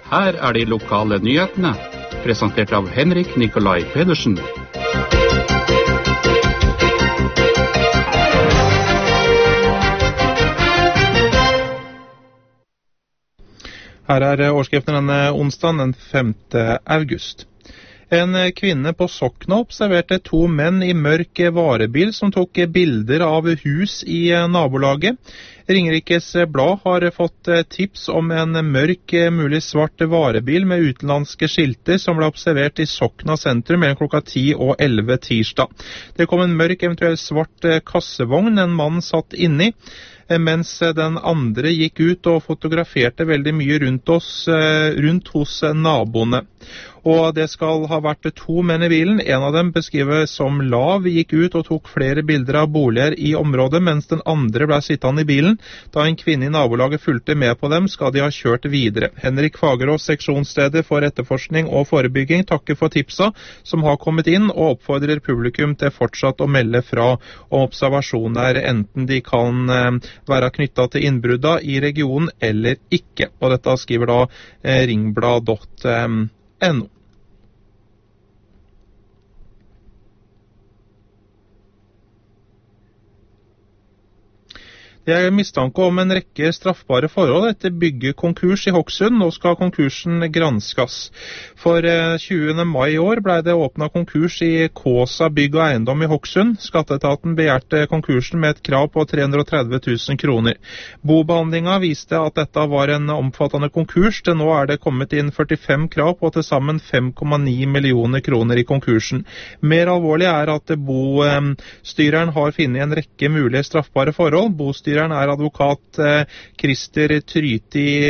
Her er de lokale nyhetene, presentert av Henrik Nikolai Pedersen. Her er overskriften denne onsdagen, den 5. august. En kvinne på Sokna observerte 2 menn i mørk varebil som tok bilder av hus i nabolaget. Ringerikes Blad har fått tips om en mørk, mulig svart varebil med utenlandske skilter som ble observert i Sokna sentrum mellom klokka 10 og 11 tirsdag. Det kom en mørk, eventuelt svart kassevogn en mann satt inni, mens den andre gikk ut og fotograferte veldig mye rundt hos naboene. Og det skal ha vært 2 menn i bilen. En av dem, beskrevet som lav, gikk ut og tok flere bilder av boliger i området, mens den andre ble sittende i bilen. Da en kvinne i nabolaget fulgte med på dem, skal de ha kjørt videre. Henrik Fagerås, seksjonsleder for etterforskning og forebygging, takker for tipsa som har kommet inn, og oppfordrer publikum til fortsatt å melde fra om observasjoner, enten de kan være knyttet til innbrudda i regionen eller ikke. Og dette skriver da ringblad.no. Det er mistanke om en rekke straffbare forhold etter byggekonkurs i Hokksund. Nå skal konkursen granskes. For 20. mai i år ble det åpnet konkurs i Kåsa bygg og eiendom i Hokksund. Skatteetaten begjærte konkursen med et krav på 330 000 kroner. Bobehandlinga viste at dette var en omfattende konkurs. Til nå er det kommet inn 45 krav på til sammen 5,9 millioner kroner i konkursen. Mer alvorlig er at bostyreren har funnet en rekke mulige straffbare forhold. Bostyreren er advokat Christer Tryti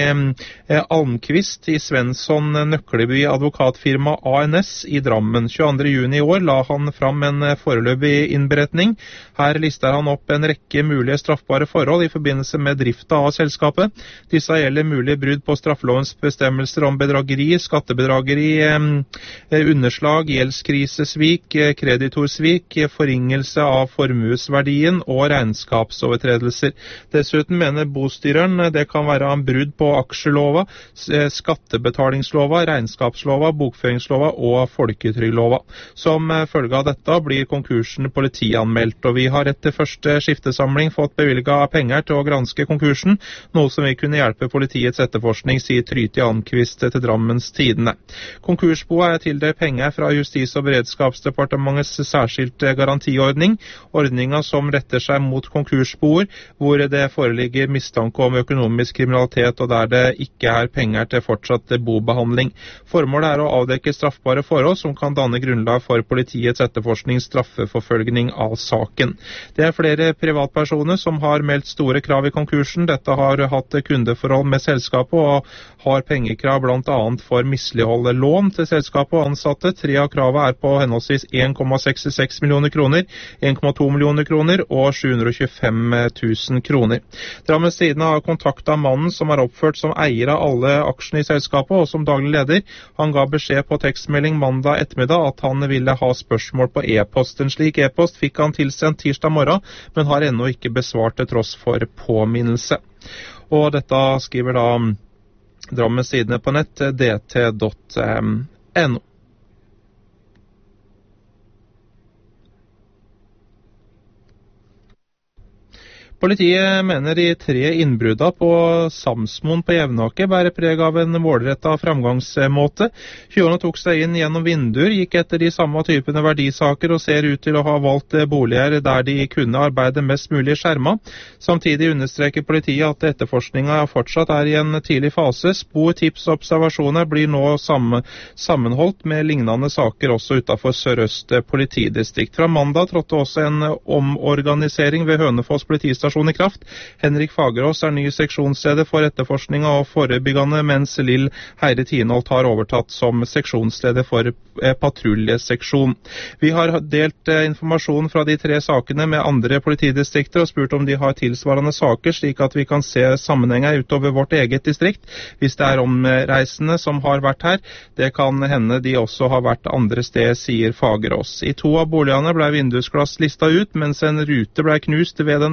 Almqvist i Svensson Nøkleby advokatfirma ANS i Drammen. 22. juni i år la han fram en foreløpig innberetning. Her lister han opp en rekke mulige straffbare forhold i forbindelse med drifta av selskapet. Disse gjelder mulige brudd på straffelovens bestemmelser om bedrageri, skattebedrageri, underslag, gjeldskrisesvik, kreditorsvik, forringelse av formuesverdien og regnskapsovertredelser. Dessuten mener bostyreren det kan være en brudd på aksjelova, skattebetalingslova, regnskapslova, bokføringslova og folketrygdlova. Som følge av dette blir konkursen politianmeldt, og vi har etter første skiftesamling fått bevilget penger til å granske konkursen, noe som vil kunne hjelpe politiets etterforskning, sier Tryti Almqvist til Drammens Tidende. Konkursboet er tildelt penger fra Justis- og beredskapsdepartementets særskilte garantiordning, ordninga som retter seg mot konkursboer, hvor det foreligger mistanke om økonomisk kriminalitet og der det ikke er penger til fortsatt bobehandling. Formålet er å avdekke straffbare forhold som kan danne grunnlag for politiets etterforskning, straffeforfølgning av saken. Det er flere privatpersoner som har meldt store krav i konkursen. Dette har hatt kundeforhold med selskapet og har pengekrav blant annet for misligholde lån til selskapet og ansatte. 3 av kravet er på henholdsvis 1,66 millioner kroner, 1,2 millioner kroner og 725 000 kroner. Drammens Tidende har kontaktet mannen som er oppført som eier av alle aksjene i selskapet og som daglig leder. Han ga beskjed på tekstmelding mandag ettermiddag at han ville ha spørsmål på e-post. En slik e-post fikk han tilsendt tirsdag morgen, men har ennå ikke besvart til tross for påminnelse. Og dette skriver da Drammens Tidende på nett, dt.no. Politiet mener de 3 innbrudda på Samsmoen på Jevnaker bærer preg av en målrettet framgangsmåte. Tjuvene tok seg inn gjennom vinduer, gikk etter de samme typene verdisaker og ser ut til å ha valgt boliger der de kunne arbeide mest mulig skjerma. Samtidig understreker politiet at etterforskninga fortsatt er i en tidlig fase. Spor, tips og observasjoner blir nå sammenholdt med lignende saker også utenfor Sør-Øst politidistrikt. Fra mandag trådte også en omorganisering ved Hønefoss politistasjon i kraft. Henrik Fagerås er ny seksjonsleder for etterforskninga og forebyggende, mens Lill Heide Tienholt har overtatt som seksjonsleder for patruljeseksjon. Vi har delt informasjon fra de 3 sakene med andre politidistrikter og spurt om de har tilsvarende saker, slik at vi kan se sammenhenger utover vårt eget distrikt. Hvis det er omreisende som har vært her, det kan hende de også har vært andre sted, sier Fagerås. I 2 av boligene ble vindusglass lista ut, mens en rute ble knust ved den 3.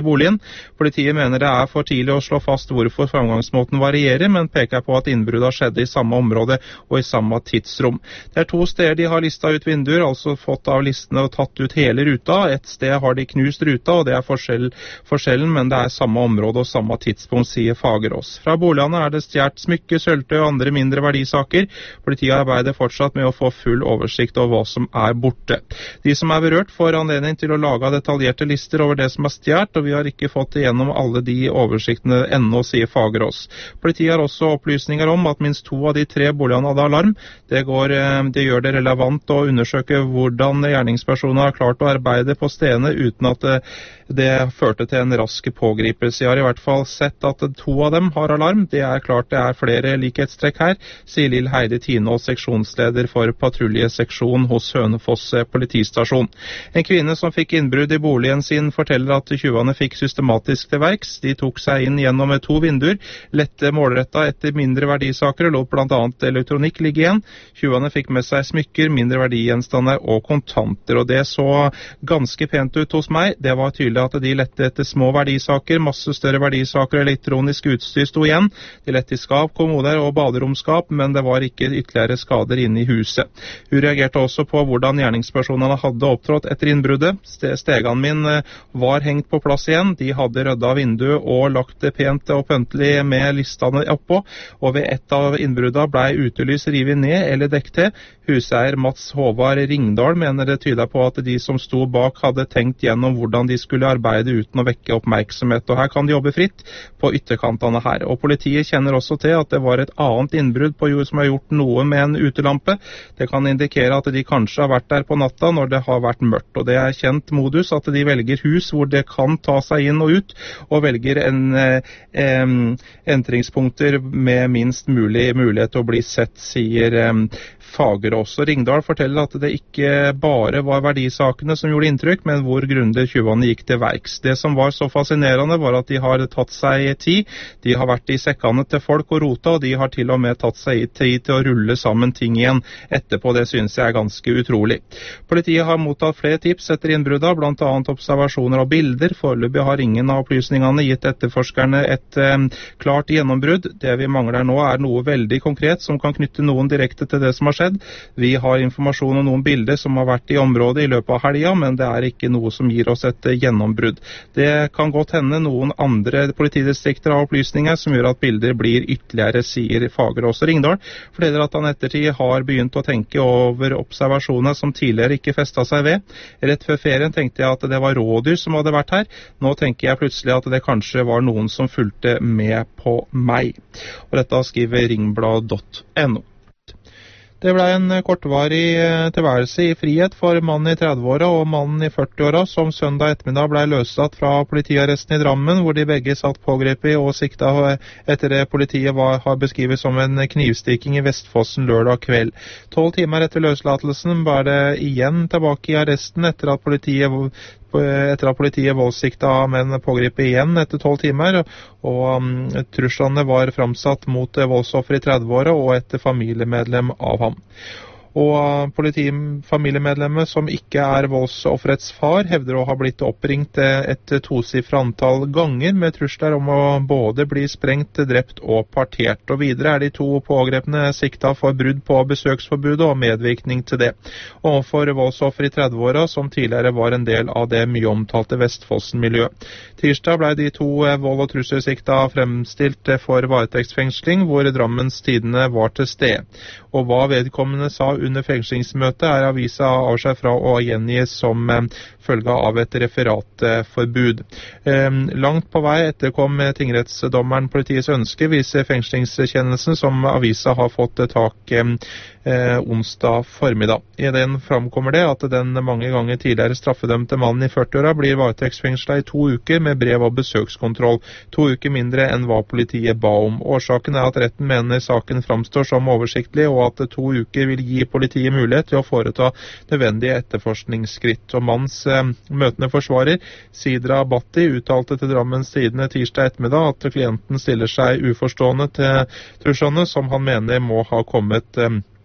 boligen. Politiet mener det er for tidlig å slå fast hvorfor framgangsmåten varierer, men peker på at innbruddet skjedde i samme område og i samme tidsrom. Det er 2 steder de har listet ut vinduer, altså fått av listene og tatt ut hele ruta. Et sted har de knust ruta, og det er forskjellen, men det er samme område og samme tidspunkt, sier Fagerås. Fra boligene er det stjert smykke, sølvtøy og andre mindre verdisaker. Politiet arbeider fortsatt med å få full oversikt over hva som er borte. De som er berørt får anledning til å lage detaljerte lister over det som er stjert, og vi har ikke fått igjennom alle de oversiktene ennå, sier Fagerås. Politiet har også opplysninger om at minst 2 av de 3 boligene hadde alarm. Det gjør det relevant å undersøke hvordan gjerningspersoner har klart å arbeide på stedene uten at det førte til en rask pågripelse. Jeg har i hvert fall sett at 2 av dem har alarm. Det er klart det er flere likhetstrekk her, sier Lill Heidi Tinås, seksjonsleder for patruljeseksjon hos Hønefoss politistasjon. En kvinne som fikk innbrudd i boligen sin forteller at tyvene fikk systematisk til verks. De tok seg inn gjennom 2 vinduer, lette målretta etter mindre verdisaker og lot blant annet elektronikk ligge igjen. Tyvene fikk med seg smykker, mindre verdigjenstander og kontanter, og det så ganske pent ut hos meg. Det var tydelig at de lette etter små verdisaker, masse større verdisaker og elektronisk utstyr sto igjen. De lette i skap, kommoder og baderomskap, men det var ikke ytterligere skader inne i huset. Hun reagerte også på hvordan gjerningspersonene hadde opptrådt etter innbruddet. Stegene min var hengt på plass igjen. De hadde ryddet vinduet og lagt det pent og pøntelig med listene oppå, og ved et av innbruddene ble utelys rivet ned eller dekket til. Huseier Mats Håvard Ringdal mener det tyder på at de som sto bak hadde tenkt gjennom hvordan de skulle arbeide uten å vekke oppmerksomhet, og her kan de jobbe fritt på ytterkantene her. Og politiet kjenner også til at det var et annet innbrudd på jord som har gjort noe med en utelampe. Det kan indikere at de kanskje har vært der på natta når det har vært mørkt, og det er kjent modus at de velger hus hvor det kan ta seg inn og ut, og velger entringspunkter med minst mulig mulighet til å bli sett, sier Fagerås. Og Ringdal forteller at det ikke bare var verdisakene som gjorde inntrykk, men hvor grundig tyvene gikk til verks. Det som var så fascinerende var at de har tatt seg tid, de har vært i sekkene til folk og rota, og de har til og med tatt seg tid til å rulle sammen ting igjen etterpå. Det synes jeg er ganske utrolig. Politiet har mottatt flere tips etter innbrudda, blant annet observasjoner og bilder. Foreløpig har ingen av opplysningene gitt etterforskerne et klart gjennombrudd. Det vi mangler nå er noe veldig konkret som kan knytte noen direkte til det som har skjedd. Vi har informasjon om noen bilder som har vært i området i løpet av helga, men det er ikke noe som gir oss et gjennombrudd. Det kan godt hende noen andre politidistrikter har opplysninger som gjør at bilder blir ytterligere, sier Fagerås. Ringdal forteller at han ettertid har begynt å tenke over observasjoner som tidligere ikke festet seg ved. Rett før ferien tenkte jeg at det var rådyr som hadde vært her. Nå tenker jeg plutselig at det kanskje var noen som fulgte med på meg. Og dette skriver ringblad.no. Det ble en kortvarig tilværelse i frihet for mannen i 30-åra og mannen i 40-åra som søndag ettermiddag ble løslatt fra politiarresten i Drammen, hvor de begge satt pågrepet og sikta etter det politiet har beskrevet som en knivstikking i Vestfossen lørdag kveld. 12 timer etter løslatelsen var det igjen tilbake i arresten etter at politiet voldssikta menn pågrepet igjen etter 12 timer, og truslene var framsatt mot voldsoffer i 30-åra og et familiemedlem av ham. Og familiemedlemmet som ikke er voldsofferets far, hevder å ha blitt oppringt et 2-sifret antall ganger med trusler om å både bli sprengt, drept og partert. Og videre er de 2 pågrepne sikta for brudd på besøksforbudet og medvirkning til det. Overfor voldsoffer i 30-åra, som tidligere var en del av det mye omtalte Vestfossen-miljøet. Tirsdag ble de 2 vold- og trusselsikta fremstilt for varetektsfengsling, hvor Drammens Tidende var til stede. Og hva vedkommende sa under fengslingsmøtet er avisa av seg fra å gjengi som følge av et referatforbud. Langt på vei etterkom tingrettsdommeren politiets ønske, viser fengslingskjennelsen som avisa har fått tak onsdag formiddag. I den framkommer det at den mange ganger tidligere straffedømte mannen i 40-åra blir varetektsfengslet i 2 uker med brev- og besøkskontroll, 2 uker mindre enn hva politiet ba om. Årsaken er at retten mener saken framstår som oversiktlig, og at 2 uker vil gi politiet mulighet til å foreta nødvendige etterforskningsskritt. Og mannens møtende forsvarer, Sidra Batti, uttalte til Drammens Tidende tirsdag ettermiddag at klienten stiller seg uforstående til truslene, som han mener må ha kommet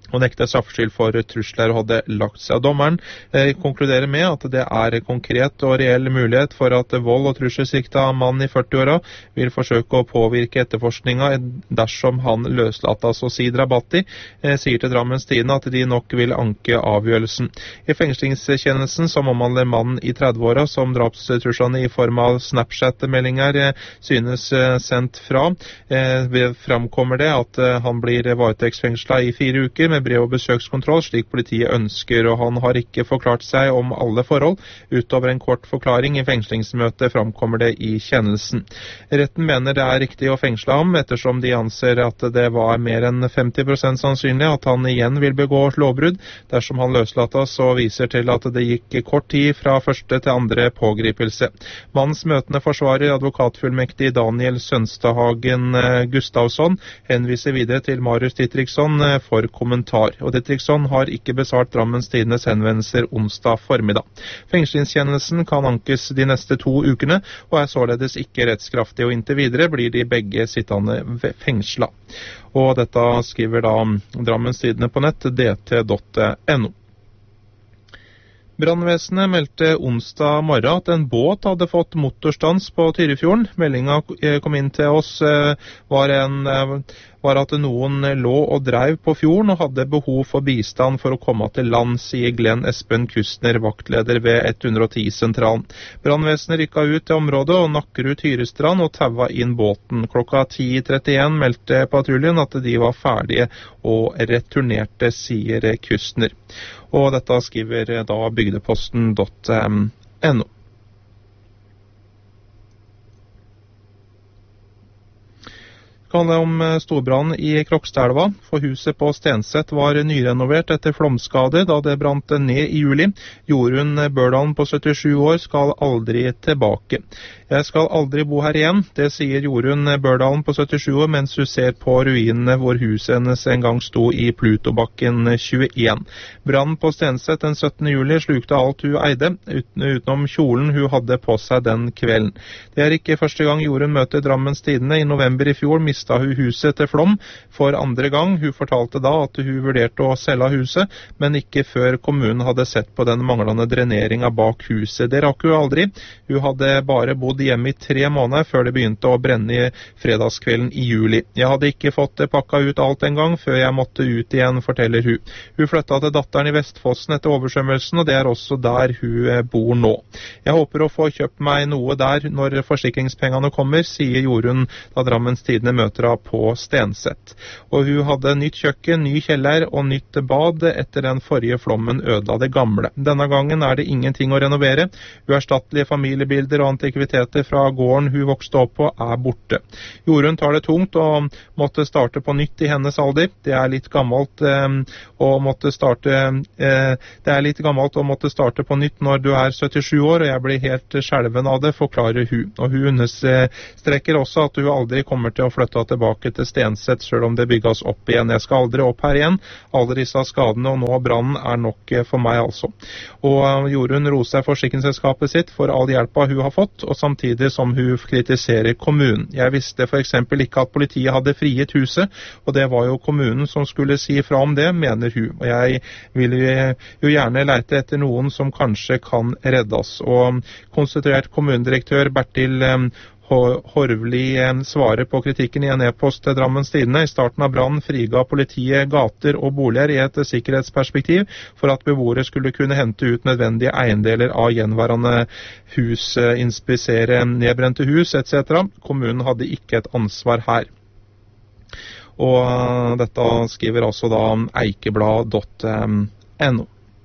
og nektet straffskyld for trusler og hadde lagt seg. Dommeren konkluderer med at det konkret og reell mulighet for at vold- og trusselsikta mann i 40-åra vil forsøke å påvirke etterforskninga dersom han løslates. Og Sid Rabati sier til Drammens Tidende at de nok vil anke avgjørelsen. I fengslingskjennelsen som omhandler mannen i 30-åra som drapstruslene i form av Snapchat-meldinger synes sendt fra, framkommer det at han blir varetektsfengslet i 4 uker med brev- og besøkskontroll, slik politiet ønsker, og han har ikke forklart seg om alle forhold. Utover en kort forklaring i fengslingsmøtet framkommer det i kjennelsen. Retten mener det riktig å fengsle ham, ettersom de anser at det var mer enn 50% sannsynlig at han igjen vil begå lovbrudd dersom han løslates, og viser til at det gikk kort tid fra første til andre pågripelse. Mannens møtende forsvarer, advokatfullmektig Daniel Sønstadhagen Gustavsson, henviser videre til Marius Dietrichson for kommentar. Og Dietrichson har ikke besvart Drammens Tidendes henvendelser onsdag formiddag. Fengslingskjennelsen kan ankes de neste 2 ukene, og således ikke rettskraftig, og inntil videre blir de begge sittende fengsla. Og dette skriver da Drammens Tidende på nett, dt.no. Brannvesenet meldte onsdag morgen at en båt hadde fått motorstans på Tyrifjorden. Meldinga kom inn til oss var at noen lå og dreiv på fjorden og hadde behov for bistand for å komme til land, sier Glenn Espen Kustner, vaktleder ved 110-sentralen. Brannvesenet rykket ut til området og Nakkerud Tyrestrand og taua inn båten. Klokka 10:31 meldte patruljen at de var ferdige og returnerte, sier Kustner. Og dette skriver da bygdeposten.no. Det handler om storbrann i Krokstadelva, for huset på Stenseth var nyrenovert etter flomskade da det brant ned i juli. Jorunn Børdalen på 77 år skal aldri tilbake. Jeg skal aldri bo her igjen, det sier Jorunn Børdalen på 77 år mens hun ser på ruinene hvor huset hennes en gang sto i Plutobakken 21. Brannen på Stenseth den 17. juli slukte alt hun eide, utenom kjolen hun hadde på seg den kvelden. Det ikke første gang Jorunn møter Drammens Tidende. I november i fjor mistet hun huset til flom for andre gang. Hun fortalte da at hun vurderte å selge huset, men ikke før kommunen hadde sett på den manglende dreneringen bak huset. Det rakk hun aldri. Hun hadde bare bodd hjemme i 3 måneder før det begynte å brenne i fredagskvelden i juli. Jeg hadde ikke fått pakket ut alt en gang før jeg måtte ut igjen, forteller hun. Hun flyttet til datteren i Vestfossen etter oversvømmelsen, og det også der hun bor nå. Jeg håper å få kjøpt meg noe der når forsikringspengene kommer, sier Jorunn da Drammens Tidende møter på Stenseth. Og hun hadde nytt kjøkken, ny kjeller og nytt bad etter den forrige flommen ødela det gamle. Denne gangen det ingenting å renovere. Uerstattelige familiebilder og antikviteter fra gården hun vokste opp på borte. Jorunn tar det tungt og måtte starte på nytt i hennes alder. Det litt gammelt å måtte starte på nytt når du 77 år, og jeg blir helt skjelven av det, forklarer hun. Og hun understreker også at hun aldri kommer til å flytte tilbake til Stenseth, selv om det bygges opp igjen. Jeg skal aldri opp her igjen. Alle disse skadene og nå brannen nok for meg, altså. Og Jorunn roser forsikringsselskapet sitt for all hjelpa hun har fått, og samtidig som hun kritiserer kommunen. Jeg visste for eksempel ikke at politiet hadde frigitt huset, og det var jo kommunen som skulle si fra om det, mener hun. Og jeg vil jo gjerne lete etter noen som kanskje kan reddes. Og konstituert kommunedirektør Bertil Horvli svarer på kritikken i en e-post til Drammens Tidende. I starten av brannen friga politiet gater og boliger i et sikkerhetsperspektiv for at beboere skulle kunne hente ut nødvendige eiendeler av gjenværende hus, inspisere nedbrente hus etc. Kommunen hadde ikke et ansvar her. Og dette skriver altså da eikeblad.no.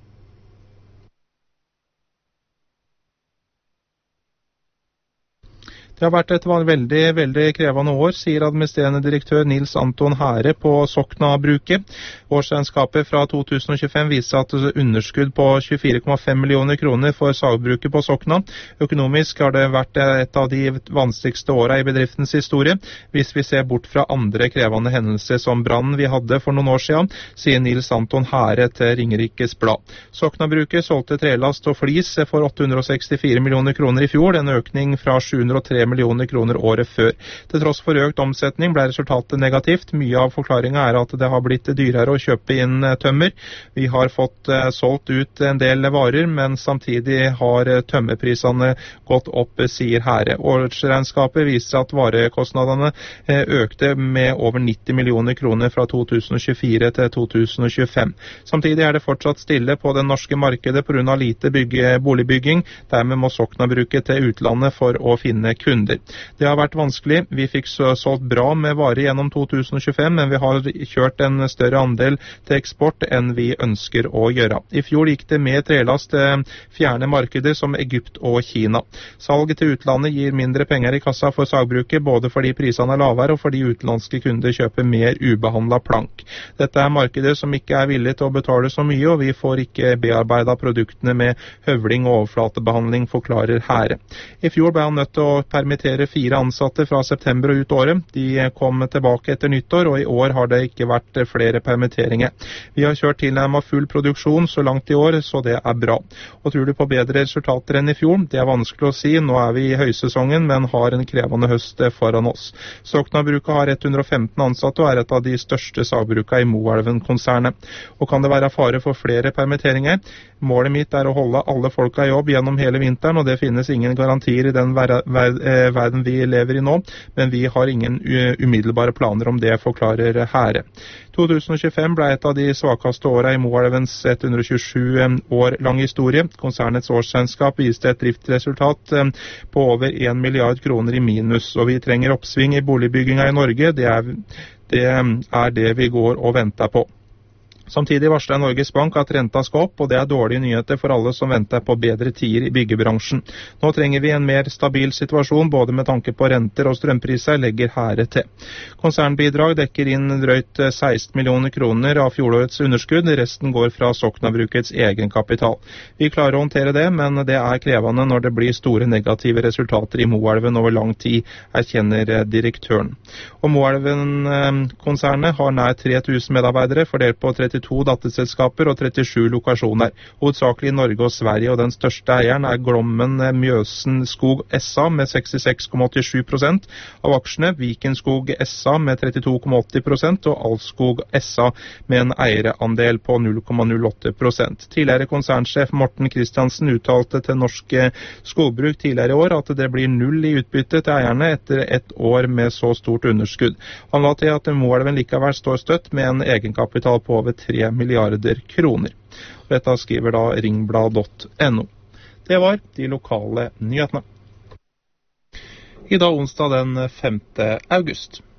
Det har vært et veldig krevende år, sier administrerende direktør Nils Anton Hære på Sokna-bruket. Årsregnskapet fra 2025 viser at underskudd på 24,5 millioner kroner for sagbruket på Sokna. Økonomisk har det vært et av de vanskeligste årene i bedriftens historie, hvis vi ser bort fra andre krevende hendelser som brannen vi hadde for noen år siden, sier Nils Anton Hære til Ringerikes Blad. Sokna-bruket solgte trelast og flis for 864 millioner kroner i fjor, en økning fra 703 3 millioner kroner året før. Til tross for økt omsetning ble resultatet negativt. Mye av forklaringen at det har blitt dyrere å kjøpe inn tømmer. Vi har fått solgt ut en del varer, men samtidig har tømmerprisene gått opp, sier Hæhre. Årsregnskapet viser at varekostnadene økte med over 90 millioner kroner fra 2024 til 2025. Samtidig det fortsatt stille på det norske markedet på grunn av lite boligbygging. Dermed må Sokna bruke til utlandet for å finne kunder. Det har vært vanskelig. Vi fikk solgt bra med varer gjennom 2025, men vi har kjørt en større andel til eksport enn vi ønsker å gjøre. I fjor gikk det med trelast til fjerne markeder som Egypt og Kina. Salget til utlandet gir mindre penger i kassa for sagbruket, både fordi prisene lavere og fordi utenlandske kunder kjøper mer ubehandlet plank. Dette markeder som ikke villige til å betale så mye, og vi får ikke bearbeidet produktene med høvling og overflatebehandling, forklarer Hæhre. I fjor ble han nødt til å permittere 4 ansatte fra september og ut året. De kom tilbake etter nyttår, og i år har det ikke vært flere permitteringer. Vi har kjørt tilnærmet full produksjon så langt i år, så det bra. Og tror du på bedre resultater enn i fjor? Det vanskelig å si. Nå vi i høysesongen, men har en krevende høst foran oss. Sokna-bruket har 115 ansatte og et av de største sagbrukene i Moelven-konsernet. Og kan det være fare for flere permitteringer? Målet mitt å holde alle folka i jobb gjennom hele vinteren, og det finnes ingen garantier i den verden vi lever i nå, men vi har ingen umiddelbare planer om det, forklarer Hæhre. 2025 ble et av de svakeste årene i Moelvens 127 år lang historie. Konsernets årsregnskap viste et driftsresultat på over 1 milliard kroner i minus, og vi trenger oppsving i boligbygginga i Norge. Det vi går og venter på. Samtidig varsler Norges Bank at renta skal opp, og det dårlige nyheter for alle som venter på bedre tider i byggebransjen. Nå trenger vi en mer stabil situasjon, både med tanke på renter og strømpriser, legger Hæhre til. Konsernbidrag dekker inn drøyt 16 millioner kroner av fjorårets underskudd, resten går fra Sokna-brukets egenkapital. Vi klarer å håndtere det, men det krevende når det blir store negative resultater i Moelven over lang tid, erkjenner direktøren. Og Moelven-konsernet har nær 3000 medarbeidere, fordelt på 32 datterselskaper og 37 lokasjoner, hovedsakelig i Norge og Sverige, og den største eieren Glommen Mjøsen Skog SA med 66,87% av aksjene, Viken Skog SA med 32,80% og Alskog SA med en eierandel på 0,08%. Tidligere konsernsjef Morten Kristiansen uttalte til Norske Skogbruk tidligere i år at det blir null i utbytte til eierne etter et år med så stort underskudd. Han la til at Moelven likevel står støtt med en egenkapital på over 3 milliarder kroner. Dette skriver da ringblad.no. Det var de lokale nyhetene. I dag onsdag den 5. august.